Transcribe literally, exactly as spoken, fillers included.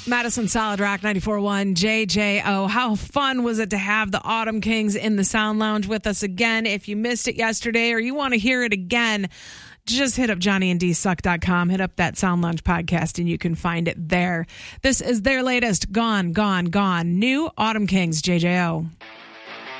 Madison Solid Rock ninety-four point one J J O. How fun was it to have the Autumn Kings in the Sound Lounge with us again? If you missed it yesterday or you want to hear it again, just hit up johnny and d suck dot com, hit up that Sound Lounge podcast, and you can find it there. This is their latest Gone, Gone, Gone. New Autumn Kings, J J O.